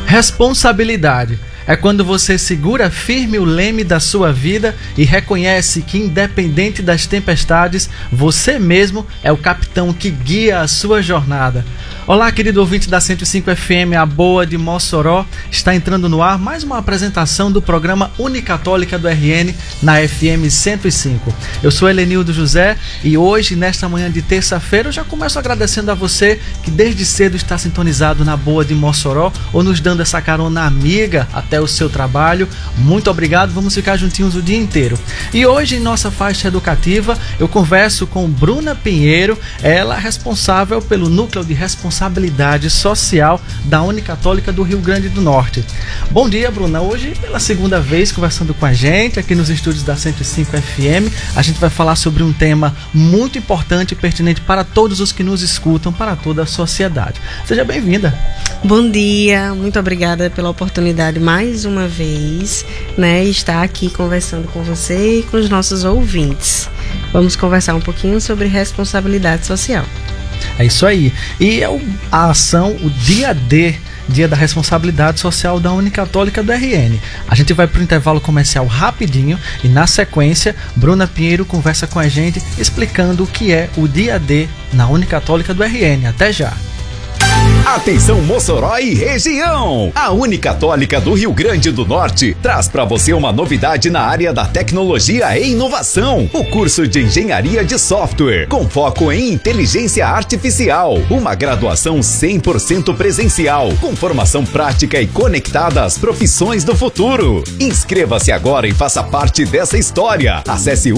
Responsabilidade é quando você segura firme o leme da sua vida e reconhece que, independente das tempestades, você mesmo é o capitão que guia a sua jornada. Olá, querido ouvinte da 105 FM, a boa de Mossoró. Está entrando no ar mais uma apresentação do programa Unicatólica do RN na FM 105. Eu sou Helenildo José e hoje, nesta manhã de terça-feira, eu já começo agradecendo a você que desde cedo está sintonizado na boa de Mossoró ou nos dando essa carona amiga até o seu trabalho. Muito obrigado, vamos ficar juntinhos o dia inteiro. E hoje, em nossa faixa educativa, eu converso com Bruna Pinheiro, ela é responsável pelo Núcleo de Responsabilidade Social da Unicatólica do Rio Grande do Norte. Bom dia, Bruna. Hoje, pela segunda vez, conversando com a gente aqui nos estúdios da 105 FM, a gente vai falar sobre um tema muito importante e pertinente para todos os que nos escutam, para toda a sociedade. Seja bem-vinda. Bom dia, muito obrigada pela oportunidade mais uma vez, estar aqui conversando com você e com os nossos ouvintes. Vamos conversar um pouquinho sobre responsabilidade social. É isso aí. E a ação, o Dia D, Dia da Responsabilidade Social da Unicatólica do RN. A gente vai para o intervalo comercial rapidinho e, na sequência, Bruna Pinheiro conversa com a gente explicando o que é o Dia D na Unicatólica do RN. Até já! Atenção, Mossoró e região! A Unicatólica do Rio Grande do Norte traz para você uma novidade na área da tecnologia e inovação. O curso de Engenharia de Software, com foco em inteligência artificial. Uma graduação 100% presencial, com formação prática e conectada às profissões do futuro. Inscreva-se agora e faça parte dessa história. Acesse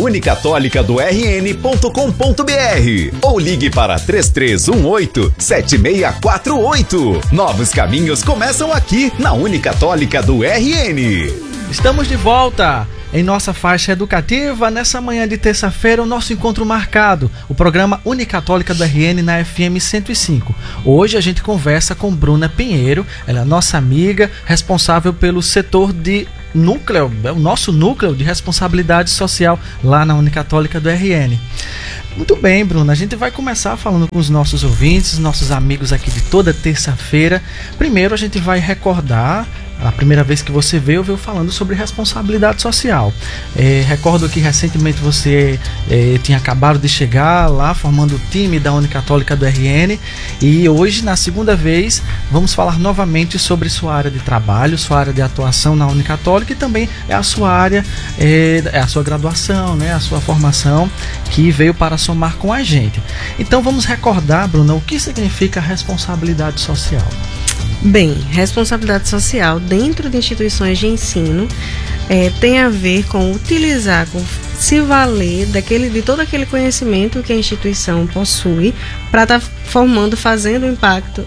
unicatolicadorn.com.br ou ligue para 3318-7648. Novos caminhos começam aqui na Unicatólica do RN. Estamos de volta em nossa faixa educativa. Nessa manhã de terça-feira, o nosso encontro marcado, o programa Unicatólica do RN na FM 105. Hoje a gente conversa com Bruna Pinheiro, ela é nossa amiga, responsável pelo setor de núcleo, o nosso núcleo de responsabilidade social lá na Unicatólica do RN. Muito bem, Bruna, a gente vai começar falando com os nossos ouvintes, nossos amigos aqui de toda terça-feira. Primeiro a gente vai recordar a primeira vez que você veio falando sobre responsabilidade social. Recordo que recentemente você tinha acabado de chegar lá, formando o time da Unicatólica do RN, e hoje, na segunda vez, vamos falar novamente sobre sua área de trabalho, sua área de atuação na Unicatólica, e também é a sua área, a sua graduação, a sua formação, que veio para somar com a gente. Então vamos recordar, Bruna, o que significa responsabilidade social. Bem, responsabilidade social dentro de instituições de ensino tem a ver com utilizar, com se valer de todo aquele conhecimento que a instituição possui para estar formando, fazendo impacto.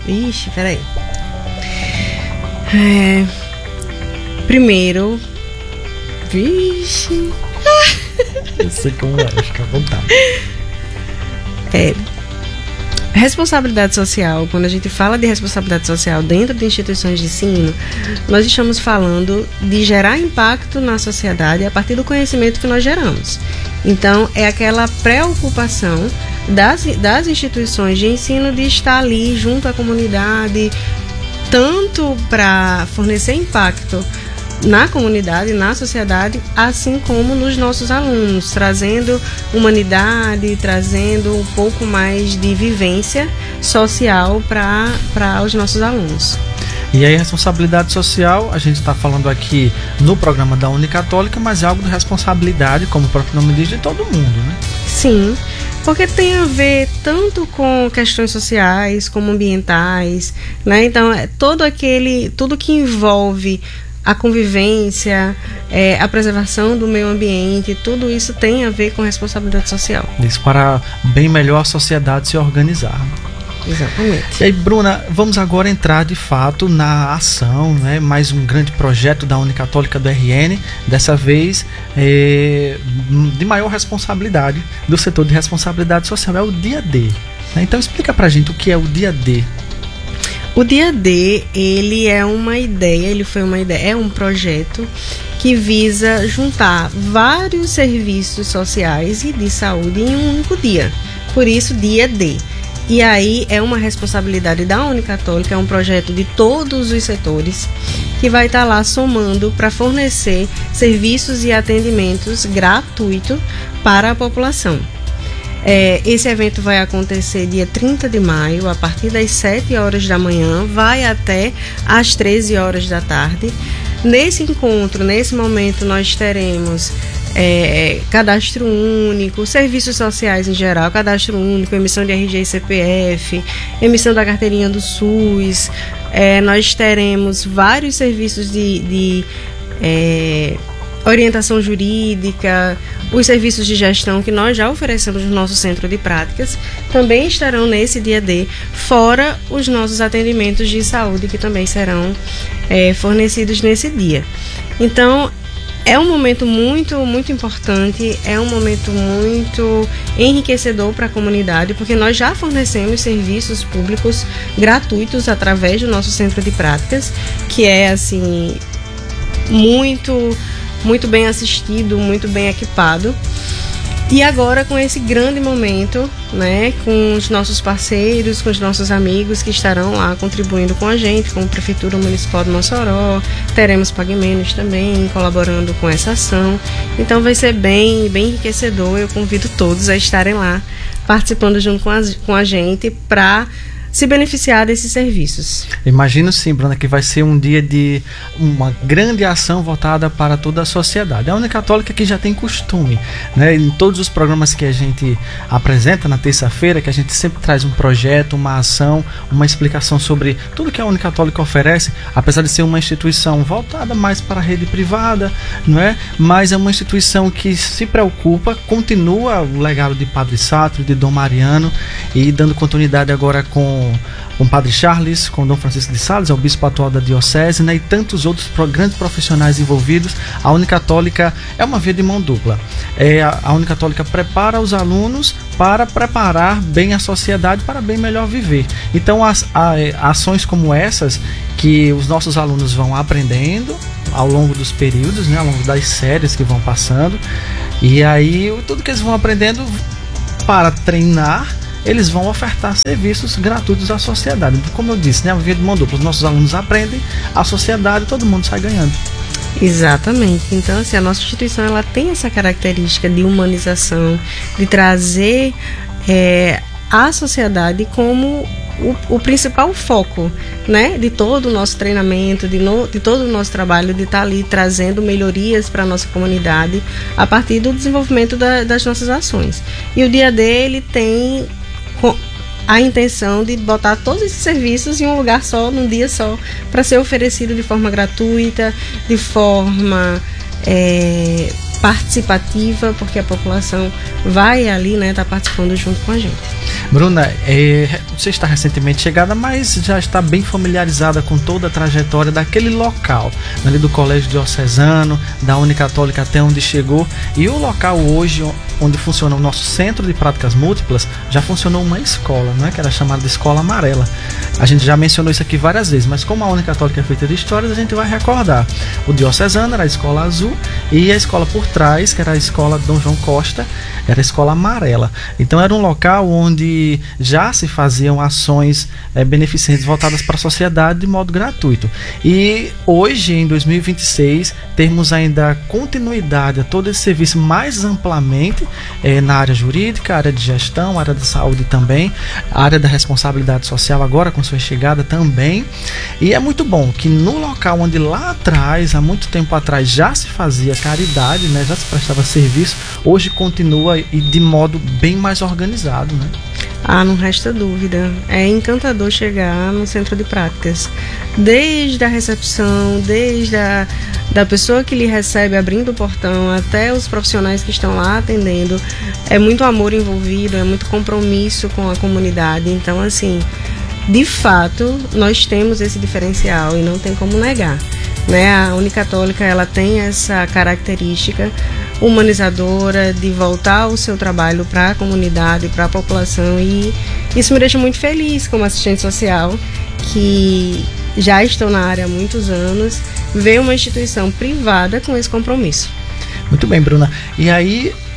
Primeiro. Eu sei como é, fica à vontade. Responsabilidade social, quando a gente fala de responsabilidade social dentro de instituições de ensino, nós estamos falando de gerar impacto na sociedade a partir do conhecimento que nós geramos. Então, é aquela preocupação das instituições de ensino de estar ali junto à comunidade, tanto para fornecer impacto na comunidade, na sociedade, assim como nos nossos alunos, trazendo humanidade, trazendo um pouco mais de vivência social para os nossos alunos. E aí, responsabilidade social, a gente está falando aqui no programa da Unicatólica, mas é algo de responsabilidade, como o próprio nome diz, de todo mundo, né? Sim, porque tem a ver tanto com questões sociais como ambientais, Então, tudo que envolve a convivência, a preservação do meio ambiente, tudo isso tem a ver com responsabilidade social. Isso para bem melhor a sociedade se organizar. Exatamente. E aí, Bruna, vamos agora entrar de fato na ação, mais um grande projeto da Unicatólica do RN, dessa vez de maior responsabilidade do setor de responsabilidade social, é o Dia D. Então explica pra gente o que é o Dia D. O Dia D, é um projeto que visa juntar vários serviços sociais e de saúde em um único dia. Por isso, Dia D. E aí é uma responsabilidade da Unicatólica, é um projeto de todos os setores que vai estar lá somando para fornecer serviços e atendimentos gratuitos para a população. Esse evento vai acontecer dia 30 de maio, a partir das 7 horas da manhã, vai até às 13 horas da tarde. Nesse encontro, nesse momento, nós teremos cadastro único, serviços sociais em geral, cadastro único, emissão de RG e CPF, emissão da carteirinha do SUS. Nós teremos vários serviços de orientação jurídica, os serviços de gestão que nós já oferecemos no nosso centro de práticas também estarão nesse dia D, fora os nossos atendimentos de saúde que também serão fornecidos nesse dia. Então, é um momento muito, muito importante, é um momento muito enriquecedor para a comunidade, porque nós já fornecemos serviços públicos gratuitos através do nosso centro de práticas, que é assim muito bem assistido, muito bem equipado. E agora com esse grande momento, né, com os nossos parceiros, com os nossos amigos que estarão lá contribuindo com a gente, com a Prefeitura Municipal de Mossoró, teremos PagMenos também colaborando com essa ação. Então vai ser bem enriquecedor. Eu convido todos a estarem lá participando junto com a gente para se beneficiar desses serviços. Imagino sim, Bruna, que vai ser um dia de uma grande ação voltada para toda a sociedade. A Unicatólica que já tem costume, né, em todos os programas que a gente apresenta na terça-feira, que a gente sempre traz um projeto, uma ação, uma explicação sobre tudo que a Unicatólica oferece, apesar de ser uma instituição voltada mais para a rede privada, não é? Mas é uma instituição que se preocupa, continua o legado de Padre Sátiro, de Dom Mariano, e dando continuidade agora com o Padre Charles, com o Dom Francisco de Sales, é o bispo atual da diocese, né, e tantos outros grandes profissionais envolvidos. A Unicatólica é uma via de mão dupla. A Unicatólica prepara os alunos para preparar bem a sociedade para bem melhor viver. Então, ações como essas, que os nossos alunos vão aprendendo ao longo dos períodos, né, ao longo das séries que vão passando, e aí tudo que eles vão aprendendo para treinar, eles vão ofertar serviços gratuitos à sociedade. Como eu disse, né, a via de mão dupla. Os nossos alunos aprendem, a sociedade, todo mundo sai ganhando. Exatamente. Então, assim, a nossa instituição ela tem essa característica de humanização, de trazer a sociedade como o principal foco, né, de todo o nosso treinamento, de todo o nosso trabalho, de estar ali trazendo melhorias para a nossa comunidade a partir do desenvolvimento das nossas ações. E o dia D, ele tem a intenção de botar todos esses serviços em um lugar só, num dia só, para ser oferecido de forma gratuita, de forma participativa, porque a população vai ali, né, tá participando junto com a gente. Bruna, você está recentemente chegada, mas já está bem familiarizada com toda a trajetória daquele local, ali do Colégio Diocesano, da Unicatólica até onde chegou. E o local hoje, onde funciona o nosso Centro de Práticas Múltiplas, já funcionou uma escola, né, que era chamada de Escola Amarela. A gente já mencionou isso aqui várias vezes, mas como a Unicatólica é feita de histórias, a gente vai recordar. O Diocesano era a Escola Azul e a escola por trás, que era a Escola Dom João Costa, era a Escola Amarela. Então era um local onde já se faziam ações beneficentes voltadas para a sociedade de modo gratuito. E hoje, em 2026, temos ainda continuidade a todo esse serviço mais amplamente na área jurídica, área de gestão, área da saúde também, a área da responsabilidade social agora com sua chegada também. E é muito bom que no local onde lá atrás, há muito tempo atrás, já se fazia caridade, né, já se prestava serviço, hoje continua e de modo bem mais organizado, né? Não resta dúvida. É encantador chegar no centro de práticas. Desde a recepção, desde da pessoa que lhe recebe abrindo o portão, até os profissionais que estão lá atendendo. É muito amor envolvido, é muito compromisso com a comunidade. Então, assim, de fato, nós temos esse diferencial e não tem como negar, né? A Unicatólica, ela tem essa característica humanizadora de voltar o seu trabalho para a comunidade, para a população, e isso me deixa muito feliz como assistente social, que já estou na área há muitos anos, ver uma instituição privada com esse compromisso. Muito bem, Bruna. E aí,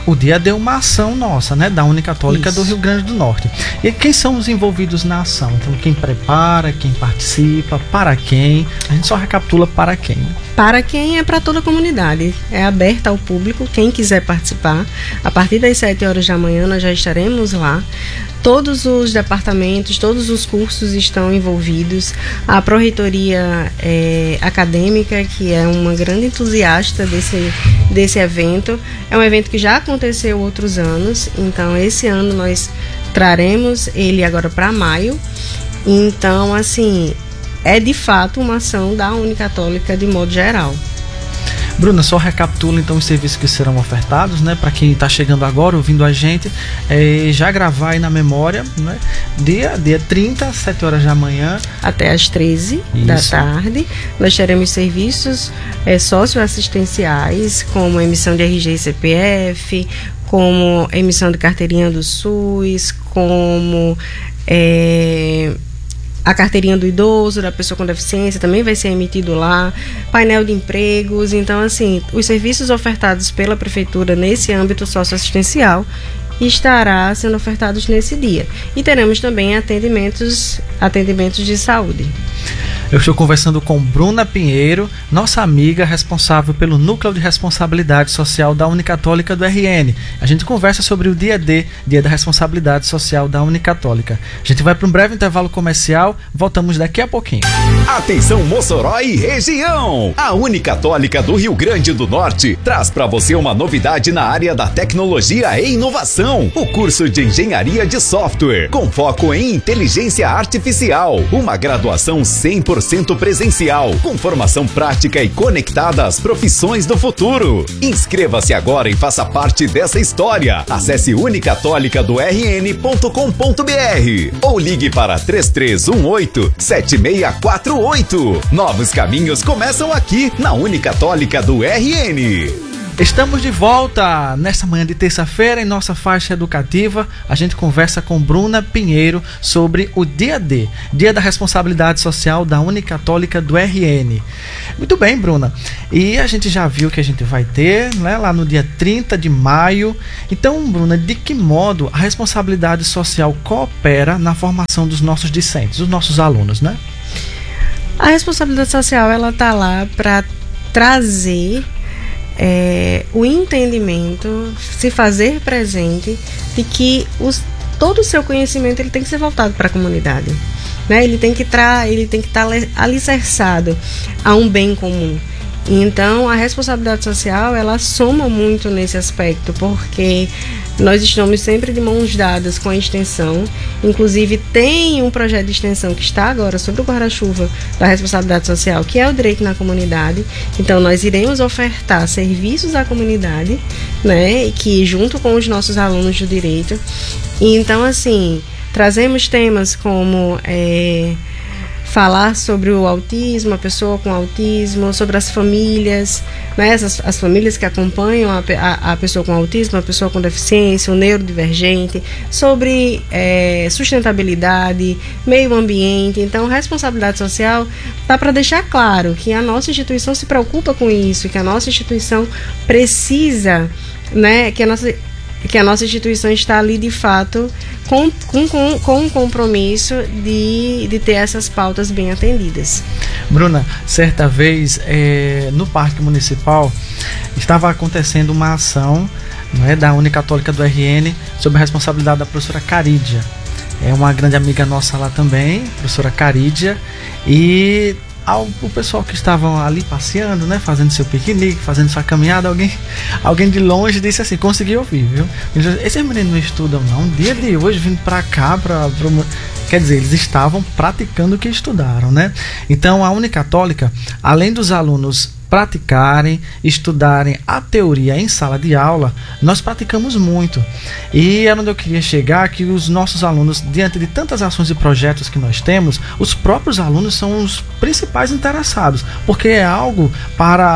o dia deu uma ação nossa, né, da Unicatólica do Rio Grande do Norte. E quem são os envolvidos na ação? Então, quem prepara, quem participa, para quem? A gente só recapitula para quem. Para quem é para toda a comunidade. É aberta ao público, quem quiser participar. A partir das 7 horas da manhã nós já estaremos lá. Todos os departamentos, todos os cursos estão envolvidos. A Pró-Reitoria Acadêmica, que é uma grande entusiasta desse evento. É um evento que já aconteceu outros anos, então esse ano nós traremos ele agora para maio. Então, assim, é de fato uma ação da Unicatólica de modo geral. Bruna, só recapitula então os serviços que serão ofertados, né? Para quem está chegando agora, ouvindo a gente, já gravar aí na memória, né? Dia 30, 7 horas da manhã. Até às 13 da tarde. Nós teremos serviços socioassistenciais, como emissão de RG e CPF, como emissão de carteirinha do SUS, como a carteirinha do idoso, da pessoa com deficiência, também vai ser emitido lá, painel de empregos. Então, assim, os serviços ofertados pela Prefeitura nesse âmbito socioassistencial estará sendo ofertados nesse dia. E teremos também atendimentos de saúde. Eu estou conversando com Bruna Pinheiro, nossa amiga responsável pelo Núcleo de Responsabilidade Social da Unicatólica do RN. A gente conversa sobre o Dia D, Dia da Responsabilidade Social da Unicatólica. A gente vai para um breve intervalo comercial, voltamos daqui a pouquinho. Atenção Mossoró e região! A Unicatólica do Rio Grande do Norte traz para você uma novidade na área da tecnologia e inovação. O curso de Engenharia de Software, com foco em inteligência artificial. Uma graduação 100% presencial, com formação prática e conectada às profissões do futuro. Inscreva-se agora e faça parte dessa história. Acesse unicatolicadorn.com.br ou ligue para 3318-7648. Novos caminhos começam aqui na Unicatólica do RN. Estamos de volta nessa manhã de terça-feira em nossa faixa educativa. A gente conversa com Bruna Pinheiro sobre o Dia D, Dia da Responsabilidade Social da Unicatólica do RN. Muito bem, Bruna. E a gente já viu que a gente vai ter, né, lá no dia 30 de maio. Então, Bruna, de que modo a responsabilidade social coopera na formação dos nossos discentes, dos nossos alunos, né? A responsabilidade social, ela está lá para trazer o entendimento, se fazer presente de que todo o seu conhecimento ele tem que ser voltado para a comunidade, né? Ele tem que estar alicerçado a um bem comum. Então, a responsabilidade social, ela soma muito nesse aspecto, porque nós estamos sempre de mãos dadas com a extensão. Inclusive, tem um projeto de extensão que está agora sobre o guarda-chuva da responsabilidade social, que é o direito na comunidade. Então, nós iremos ofertar serviços à comunidade, né, que junto com os nossos alunos do direito. E, então, assim, trazemos temas como falar sobre o autismo, a pessoa com autismo, sobre as famílias, né, as famílias que acompanham a pessoa com autismo, a pessoa com deficiência, o neurodivergente, sobre sustentabilidade, meio ambiente. Então, responsabilidade social dá para deixar claro que a nossa instituição se preocupa com isso, que a nossa instituição precisa, né, que a nossa instituição está ali de fato com um compromisso de ter essas pautas bem atendidas. Bruna, certa vez no Parque Municipal estava acontecendo uma ação, né, da Unicatólica do RN sob a responsabilidade da professora Carídia. É uma grande amiga nossa lá também, professora Carídia, e o pessoal que estavam ali passeando, né, fazendo seu piquenique, fazendo sua caminhada, alguém de longe disse assim, consegui ouvir, viu? Esses meninos não estudam não, dia de hoje vindo pra cá, quer dizer, eles estavam praticando o que estudaram, né? Então a Unicatólica, além dos alunos praticarem, estudarem a teoria em sala de aula, nós praticamos muito. E era onde eu queria chegar, que os nossos alunos, diante de tantas ações e projetos que nós temos, os próprios alunos são os principais interessados, porque é algo para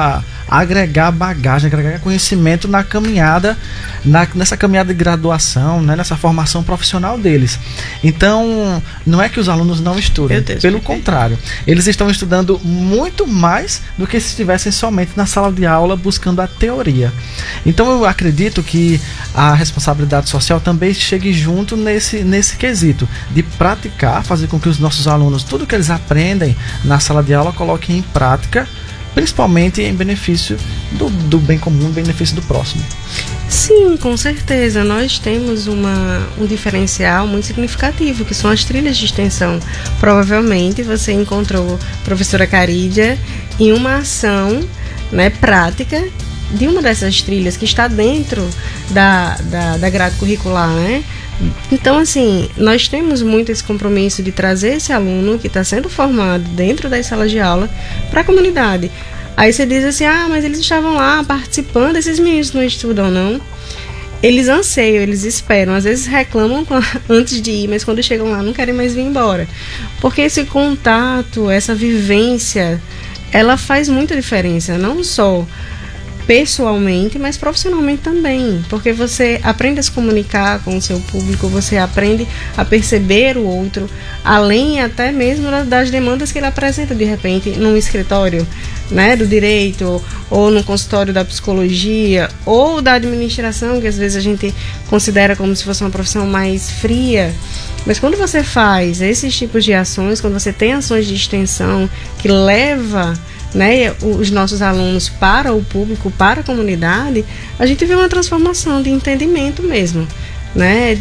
agregar bagagem, agregar conhecimento na caminhada, nessa caminhada de graduação, né, nessa formação profissional deles. Então, não é que os alunos não estudem, pelo contrário, eles estão estudando muito mais do que se estivessem somente na sala de aula buscando a teoria. Então, eu acredito que a responsabilidade social também chegue junto nesse quesito de praticar, fazer com que os nossos alunos, tudo que eles aprendem na sala de aula, coloquem em prática, principalmente em benefício do bem comum, benefício do próximo. Sim, com certeza. Nós temos um diferencial muito significativo, que são as trilhas de extensão. Provavelmente você encontrou a professora Carídia em uma ação, né, prática de uma dessas trilhas que está dentro da grade curricular, né? Então, assim, nós temos muito esse compromisso de trazer esse aluno que está sendo formado dentro das salas de aula para a comunidade. Aí você diz assim, mas eles estavam lá participando, esses meninos não estudam, não? Eles anseiam, eles esperam, às vezes reclamam antes de ir, mas quando chegam lá não querem mais vir embora. Porque esse contato, essa vivência, ela faz muita diferença, não só pessoalmente, mas profissionalmente também, porque você aprende a se comunicar com o seu público, você aprende a perceber o outro, além até mesmo das demandas que ele apresenta de repente num escritório, né, do direito, ou no consultório da psicologia, ou da administração, que às vezes a gente considera como se fosse uma profissão mais fria. Mas quando você faz esses tipos de ações, quando você tem ações de extensão que leva, né, os nossos alunos para o público, para a comunidade, a gente vê uma transformação de entendimento mesmo, né,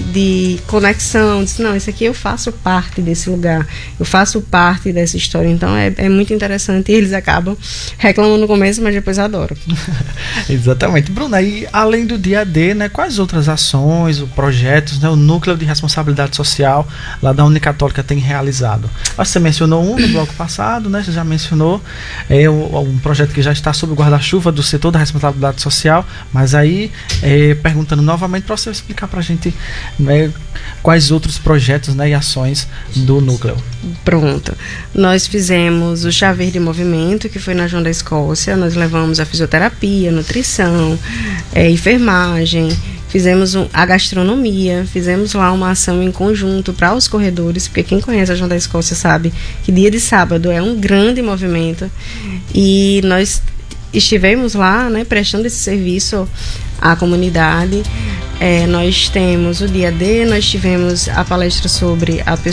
de conexão, de não, isso aqui eu faço parte desse lugar, eu faço parte dessa história. Então é muito interessante e eles acabam reclamando no começo, mas depois adoram. Exatamente. Bruna, e além do Dia D, né, quais outras ações, projetos, né, o Núcleo de Responsabilidade Social lá da Unicatólica tem realizado? Você mencionou no bloco passado, né, você já mencionou um projeto que já está sob o guarda-chuva do setor da responsabilidade social, mas aí perguntando novamente para você explicar para a gente, né, quais outros projetos, né, e ações do Núcleo. Pronto. Nós fizemos o Chá Verde em Movimento, que foi na João da Escócia. Nós levamos a fisioterapia, nutrição, enfermagem, fizemos a gastronomia, fizemos lá uma ação em conjunto para os corredores, porque quem conhece a João da Escócia sabe que dia de sábado é um grande movimento e nós estivemos lá, né, prestando esse serviço à comunidade. Nós temos o Dia D, nós tivemos a palestra sobre a